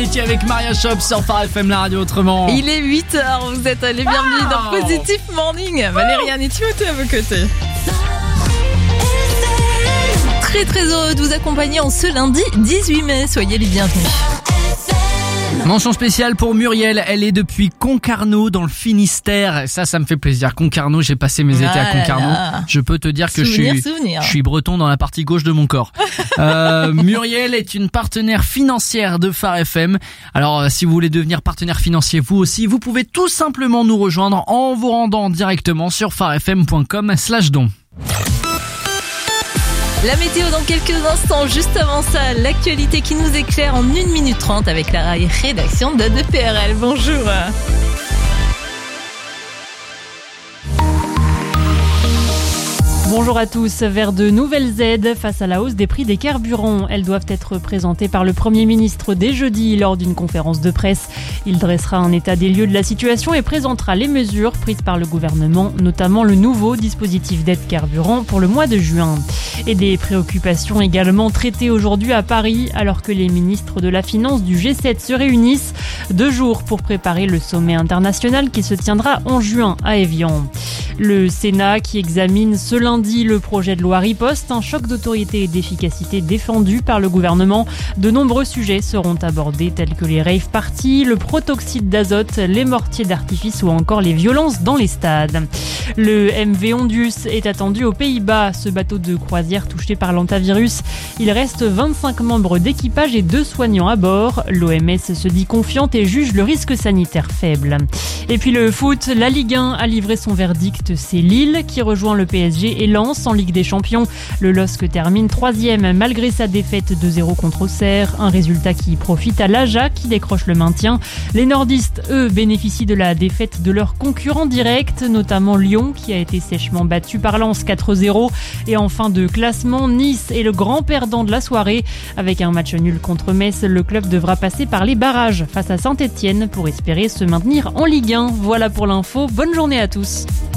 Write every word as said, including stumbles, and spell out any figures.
Avec Maria Shop sur Phare F M, la radio autrement. Il est huit heures, vous êtes les bienvenus wow. dans Positive Morning. Valériane et Timothée à vos côtés. Très très heureux de vous accompagner en ce lundi dix-huit mai. Soyez les bienvenus. Mention spéciale pour Muriel, elle est depuis Concarneau dans le Finistère. Ça, ça me fait plaisir. Concarneau, j'ai passé mes étés ah à Concarneau. là. Je peux te dire que souvenir, je suis, souvenir. je suis breton dans la partie gauche de mon corps. euh, Muriel est une partenaire financière de Phare F M. Alors, si vous voulez devenir partenaire financier vous aussi, vous pouvez tout simplement nous rejoindre en vous rendant directement sur pharefm point com slash don. La météo dans quelques instants. Juste avant ça, l'actualité qui nous éclaire en une minute trente avec la rédaction de D P R L. Bonjour. Bonjour à tous. Vers de nouvelles aides face à la hausse des prix des carburants. Elles doivent être présentées par le Premier ministre dès jeudi lors d'une conférence de presse. Il dressera un état des lieux de la situation et présentera les mesures prises par le gouvernement, notamment le nouveau dispositif d'aide carburant pour le mois de juin. Et des préoccupations également traitées aujourd'hui à Paris alors que les ministres de la Finance du G sept se réunissent deux jours pour préparer le sommet international qui se tiendra en juin à Évian. Le Sénat qui examine ce lundi le projet de loi Riposte, un choc d'autorité et d'efficacité défendu par le gouvernement. De nombreux sujets seront abordés tels que les rave parties, le protoxyde d'azote, les mortiers d'artifice ou encore les violences dans les stades. Le M V Ondius est attendu aux Pays-Bas. Ce bateau de croisière touché par l'hantavirus, il reste vingt-cinq membres d'équipage et deux soignants à bord. L'O M S se dit confiante et juge le risque sanitaire faible. Et puis le foot, la Ligue un a livré son verdict. C'est Lille qui rejoint le P S G et Lens en Ligue des Champions. Le L O S C termine troisième malgré sa défaite deux zéro contre Auxerre. Un résultat qui profite à l'Ajax qui décroche le maintien. Les nordistes, eux, bénéficient de la défaite de leurs concurrents directs, notamment Lyon qui a été sèchement battu par Lens quatre zéro. Et en fin de classement, Nice est le grand perdant de la soirée. Avec un match nul contre Metz, le club devra passer par les barrages face à Saint-Etienne pour espérer se maintenir en Ligue un. Voilà pour l'info. Bonne journée à tous.